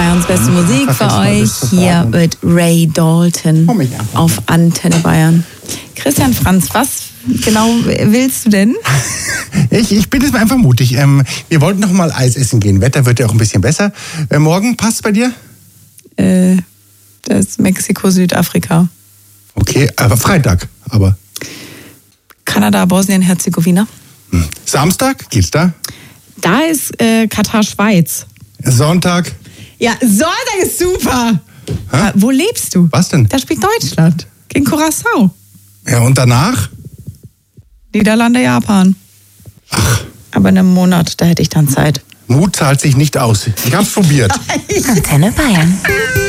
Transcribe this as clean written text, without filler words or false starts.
Bayerns beste Musik für euch. Hier mit Ray Dalton auf Antenne Bayern. Christian Franz, was genau willst du denn? Ich bin jetzt mal einfach mutig. Wir wollten noch mal Eis essen gehen. Wetter wird ja auch ein bisschen besser. Morgen passt bei dir? Das ist Mexiko, Südafrika. Okay, aber Freitag, aber. Kanada, Bosnien, Herzegowina. Samstag, geht's da? Da ist Katar, Schweiz. Sonntag. Ja, Sonntag ist super. Wo lebst du? Was denn? Da spielt Deutschland gegen Curaçao. Ja, und danach? Niederlande, Japan. Ach. Aber in einem Monat, da hätte ich dann Zeit. Mut zahlt sich nicht aus. Ich hab's probiert. Antenne Bayern.